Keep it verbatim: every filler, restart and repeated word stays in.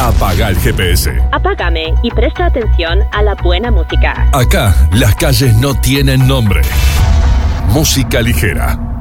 Apaga el G P S. Apágame y presta atención a la buena música. Acá, las calles no tienen nombre. Música ligera.